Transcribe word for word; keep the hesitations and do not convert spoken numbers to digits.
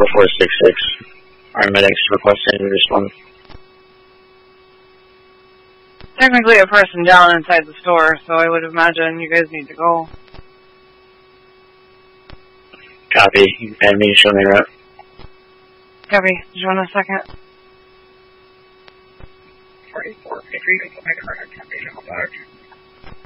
four four six six. Our medics requesting to respond. Technically a person down inside the store, so I would imagine you guys need to go. Copy. You can pad me, show me route. Copy. Just one second. forty-four, if you can put my card on campus, I'll